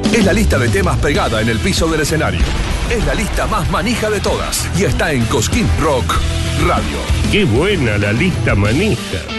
Es la lista de temas pegada en el piso del escenario. Es la lista más manija de todas y está en Cosquín Rock Radio. ¡Qué buena la lista manija!